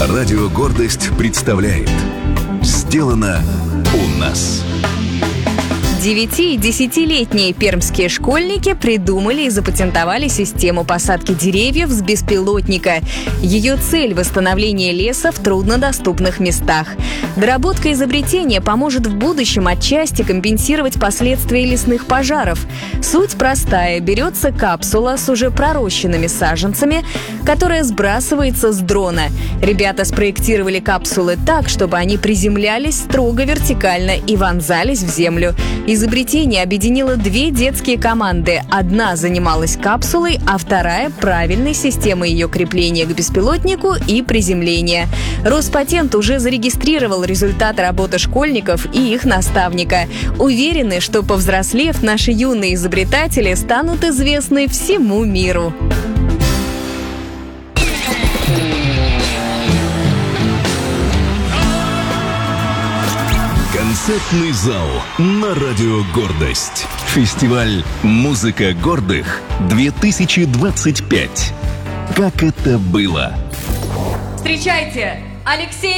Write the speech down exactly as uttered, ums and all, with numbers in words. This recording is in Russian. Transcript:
Радио «Гордость» представляет «Сделано у нас». девяти- и десятилетние пермские школьники придумали и запатентовали систему посадки деревьев с беспилотника. Ее цель – восстановление леса в труднодоступных местах. Доработка изобретения поможет в будущем отчасти компенсировать последствия лесных пожаров. Суть простая – берется капсула с уже пророщенными саженцами, которая сбрасывается с дрона. Ребята спроектировали капсулы так, чтобы они приземлялись строго вертикально и вонзались в землю. Изобретение объединило две детские команды. Одна занималась капсулой, а вторая – правильной системой ее крепления к беспилотнику и приземления. Роспатент уже зарегистрировал результаты работы школьников и их наставника. Уверены, что, повзрослев, наши юные изобретатели станут известны всему миру. Концертный зал на радио «Гордость». Фестиваль «Музыка гордых-две тысячи двадцать пять». Как это было? Встречайте, Алексей